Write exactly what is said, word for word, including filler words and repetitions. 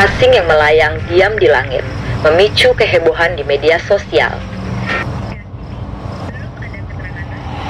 asing yang melayang diam di langit, memicu kehebohan di media sosial.